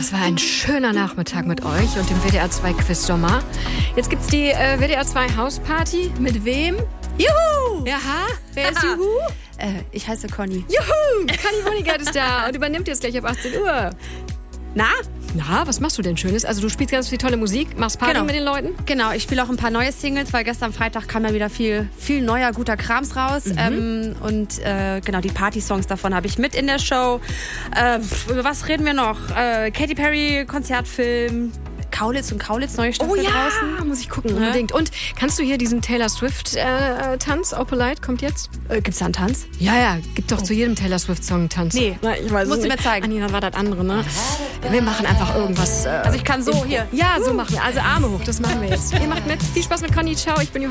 Das war ein schöner Nachmittag mit euch und dem WDR 2 Quiz Sommer. Jetzt gibt's die WDR 2 Hausparty. Mit wem? Juhu! Jaha, wer ist Juhu? Ich heiße Conny. Juhu! Conny Honigert ist da und übernimmt jetzt gleich ab 18 Uhr. Na, was machst du denn Schönes? Also du spielst ganz viel tolle Musik, machst Party mit den Leuten? Genau, ich spiele auch ein paar neue Singles, weil gestern Freitag kam ja wieder viel neuer, guter Krams raus. Genau, die Party-Songs davon habe ich mit in der Show. Über was reden wir noch? Katy Perry, Konzertfilm, Kaulitz und Kaulitz, neue Staffel draußen. Muss ich gucken, unbedingt. Und kannst du hier diesen Taylor Swift-Tanz, Opalite, kommt jetzt? Gibt's da einen Tanz? Ja, gibt doch zu jedem Taylor Swift-Song einen Tanz. Nee, ich weiß musst du mir zeigen. Anni, dann war das andere, ne? Wir machen einfach irgendwas. Also ich kann so, hier. Ja, so machen wir. Also Arme hoch, das machen wir jetzt. Ihr macht mit. Viel Spaß mit Conny, ciao, ich bin